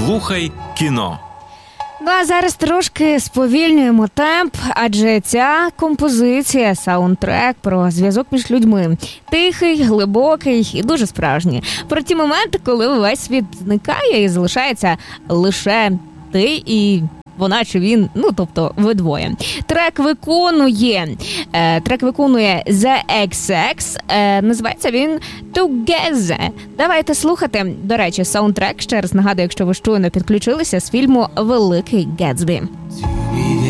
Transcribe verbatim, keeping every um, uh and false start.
Слухай кіно. Ну а зараз трошки сповільнюємо темп, адже ця композиція, саундтрек про зв'язок між людьми. Тихий, глибокий і дуже справжній. Про ті моменти, коли весь світ зникає і залишається лише ти і вона чи він, ну, тобто ви двоє. Трек виконує, е, трек виконує The ікс ікс, е, називається він Together. Давайте слухати. До речі, саундтрек, ще раз нагадую, якщо ви щойно підключилися, з фільму «Великий Гетсбі».